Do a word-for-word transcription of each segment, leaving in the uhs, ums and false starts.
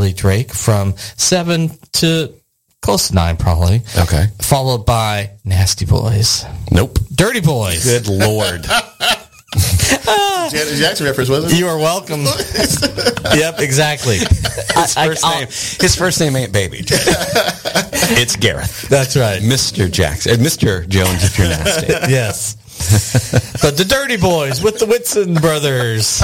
Charlie Drake from seven to close to nine, probably. Okay. Followed by Nasty Boys. Nope. Dirty Boys. Good Lord. Janet Jackson reference, wasn't it? You are welcome. Yep, exactly. His I- first I- name. His first name ain't Baby. It's Gareth. That's right. Mister Jackson. Uh, Mister Jones, if you're nasty. Yes. But the Dirty Boys with the Whitson brothers.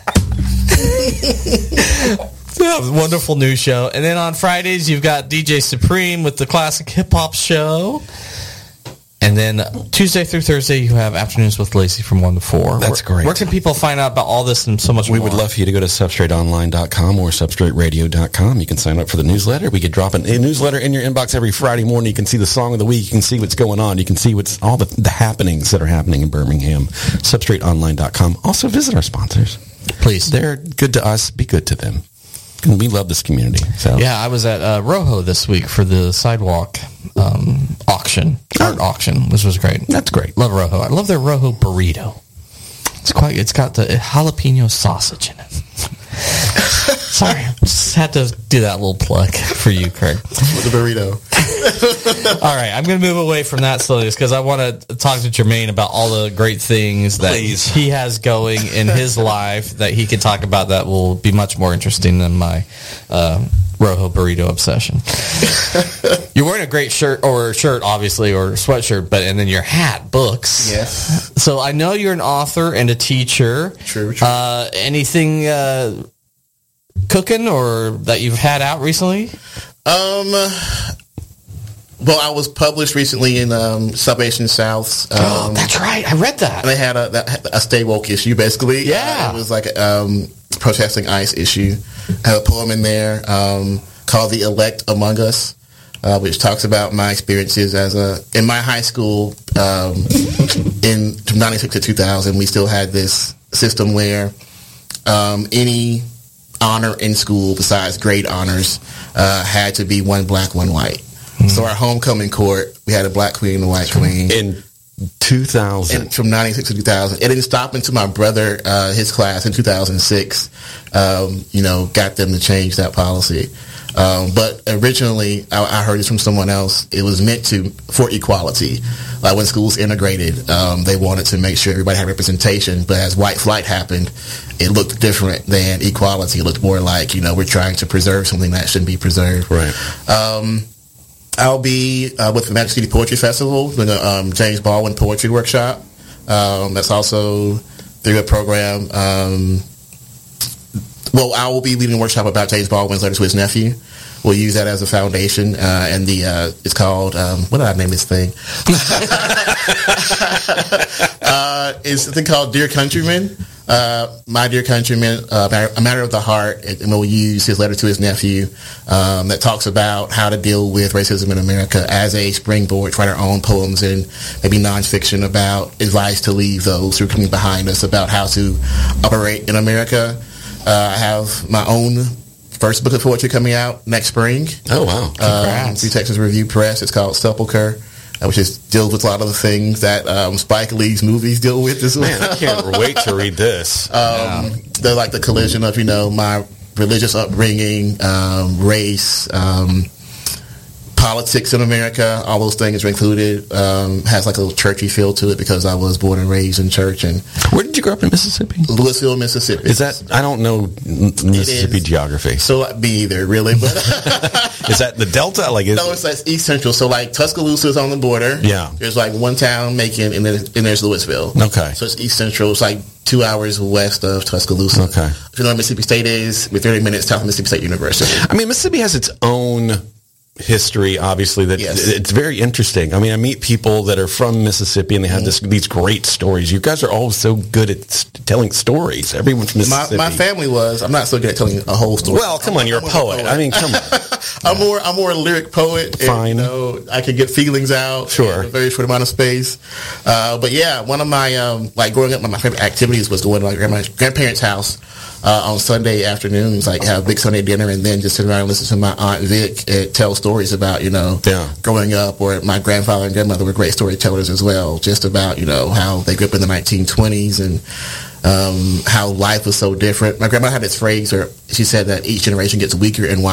Yeah, wonderful new show. And then on Fridays, you've got D J Supreme with the Classic Hip Hop Show. And then Tuesday through Thursday, you have Afternoons with Lacey from one to four. That's where, great. Where can people find out about all this and so much We more? would love for you to go to substrate online dot com or substrate radio dot com. You can sign up for the newsletter. We could drop an, a newsletter in your inbox every Friday morning. You can see the song of the week. You can see what's going on. You can see what's all the, the happenings that are happening in Birmingham. substrate online dot com. Also visit our sponsors. Please. They're good to us. Be good to them. And we love this community. So Yeah, I was at uh, Rojo this week for the sidewalk um, auction, art auction, which was great. That's great. Love Rojo. I love their Rojo burrito. It's quite. It's got the jalapeno sausage in it. Sorry, I just had to do that little plug for you, Craig. With the burrito. All right, I'm going to move away from that slowly because I want to talk to Jermaine about all the great things that Please. he has going in his life that he can talk about that will be much more interesting than my uh, Rojo burrito obsession. You're wearing a great shirt, or shirt, obviously, or sweatshirt, but and then your hat, books. Yes. So I know you're an author and a teacher. True, true. Uh, anything uh, cooking or that you've had out recently? Um, well, I was published recently in um, Salvation South. Um, Oh, that's right. I read that. And they had a, that, a stay woke issue, basically. Yeah. Uh, it was like a um, protesting ICE issue. I have a poem in there um, called The Elect Among Us, uh, which talks about my experiences as a, in my high school, um, in from ninety-six to two thousand, we still had this system where um, any honor in school besides grade honors uh, had to be one black, one white. Mm-hmm. So our homecoming court, we had a black queen and a white queen. In two thousand. And from ninety-six to two thousand. It didn't stop until my brother, uh, his class in two thousand six, um, you know, got them to change that policy. Um, but originally, I, I heard this from someone else, it was meant to, for equality. Like when schools integrated, um, they wanted to make sure everybody had representation, but as white flight happened, it looked different than equality. It looked more like, you know, we're trying to preserve something that shouldn't be preserved. Right. Um, I'll be uh, with the Magic City Poetry Festival doing a um, James Baldwin Poetry Workshop. Um, that's also through a program. Um, well, I will be leading a workshop about James Baldwin's letter to his nephew. We'll use that as a foundation, uh, and the uh, it's called um, what did I name this thing? uh, it's a thing called Dear Countrymen. Uh, my dear countrymen, uh, a matter of the heart, and we'll use his letter to his nephew um, that talks about how to deal with racism in America as a springboard to write our own poems and maybe nonfiction about advice to leave those who are coming behind us about how to operate in America. Uh, I have my own first book of poetry coming out next spring. Oh, wow. Um, through Texas Review Press. It's called Sepulcher, which is deals with a lot of the things that um, Spike Lee's movies deal with as well. Man, I can't wait to read this. Um, yeah. They're like the collision of, you know, my religious upbringing, um, race, um, politics in America, all those things are included. Um, has like a little churchy feel to it because I was born and raised in church. And where did you grow up in Mississippi? Louisville, Mississippi. Is that, I don't know Mississippi geography. So me either, really. But is that the Delta? Like, is no, it's like East Central. So like Tuscaloosa is on the border. Yeah. There's like one town, Macon, and then and there's Louisville. Okay. So it's East Central. It's like two hours west of Tuscaloosa. Okay. If you know where Mississippi State is, we're thirty minutes south of Mississippi State University. I mean, Mississippi has its own history, obviously, that yes. it's very interesting. I mean, I meet people that are from Mississippi and they have mm-hmm. this, these great stories. You guys are all so good at st- telling stories. Everyone from Mississippi. My, my family was. I'm not so good at telling a whole story. Well, come on, you're I'm a poet. poet. I mean, come on. I'm more I'm more a lyric poet. And, Fine. You know, I can get feelings out sure. in a very short amount of space. Uh, but yeah, one of my, um, like growing up, one of my favorite activities was going to my grandma, grandparents' house Uh, on Sunday afternoons, like have a big Sunday dinner and then just sit around and listen to my Aunt Vic uh, tell stories about, you know, yeah. growing up, or my grandfather and grandmother were great storytellers as well, just about, you know, how they grew up in the nineteen twenties and um, how life was so different. My grandma had this phrase where she said that each generation gets weaker and